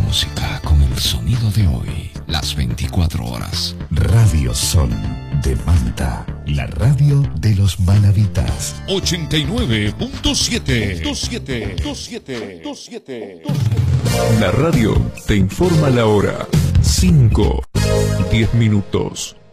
música con el sonido de hoy, las 24 horas. Radio Sol de Manta, la radio de los manavitas. 89.7. La radio te informa la hora. 5:10.